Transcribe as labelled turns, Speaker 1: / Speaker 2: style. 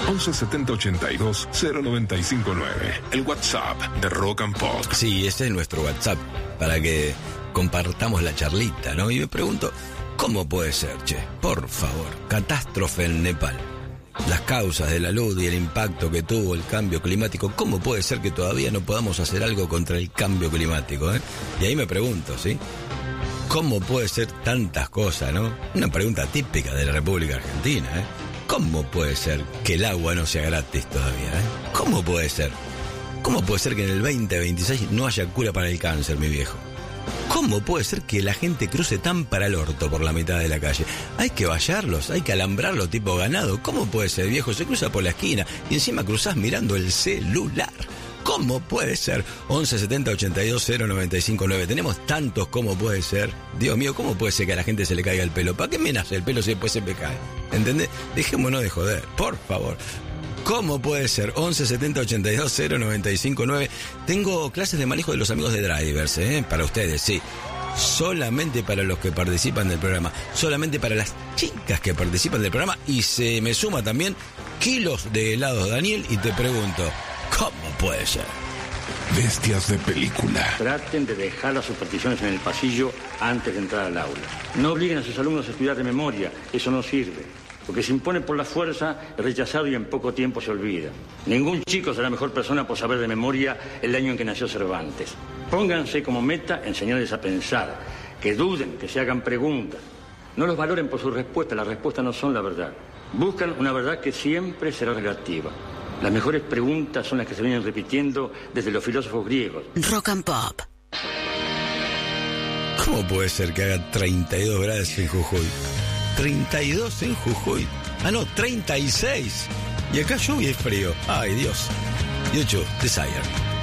Speaker 1: 11 70 82 0959. El WhatsApp de Rock and Pop.
Speaker 2: Sí, ese es nuestro WhatsApp, para que compartamos la charlita, ¿no? Y me pregunto, ¿cómo puede ser, che? Por favor, catástrofe en Nepal. Las causas de la luz y el impacto que tuvo el cambio climático, ¿cómo puede ser que todavía no podamos hacer algo contra el cambio climático, eh? Y ahí me pregunto, ¿sí? ¿Cómo puede ser tantas cosas, no? Una pregunta típica de la República Argentina, ¿eh? ¿Cómo puede ser que el agua no sea gratis todavía, eh? ¿Cómo puede ser? ¿Cómo puede ser que en el 2026 no haya cura para el cáncer, mi viejo? ¿Cómo puede ser que la gente cruce tan para el orto por la mitad de la calle? Hay que vallarlos, hay que alambrarlos tipo ganado. ¿Cómo puede ser, viejo? Se cruza por la esquina y encima cruzás mirando el celular. ¿Cómo puede ser? 11 70 82 0959. Tenemos tantos cómo puede ser. Dios mío, ¿cómo puede ser que a la gente se le caiga el pelo? ¿Para qué me nace el pelo si después se me cae? ¿Entendés? Dejémonos de joder, por favor. ¿Cómo puede ser? 11 70 82 0959. Tengo clases de manejo de los amigos de Drivers, para ustedes, sí. Solamente para los que participan del programa. Solamente para las chicas que participan del programa. Y se me suma también kilos de helados, Daniel. Y te pregunto, ¿cómo puede ser?
Speaker 1: Bestias de película.
Speaker 3: Traten de dejar las supersticiones en el pasillo antes de entrar al aula. No obliguen a sus alumnos a estudiar de memoria. Eso no sirve. Porque se impone por la fuerza, es rechazado y en poco tiempo se olvida. Ningún chico será mejor persona por saber de memoria el año en que nació Cervantes. Pónganse como meta enseñarles a pensar, que duden, que se hagan preguntas. No los valoren por sus respuestas, las respuestas no son la verdad. Buscan una verdad que siempre será relativa. Las mejores preguntas son las que se vienen repitiendo desde los filósofos griegos.
Speaker 4: Rock and Pop.
Speaker 2: ¿Cómo puede ser que haga 32 grados en Jujuy? 32 en Jujuy. Ah, no, 36. Y acá lluvia y frío. Ay, Dios. 8, Desire.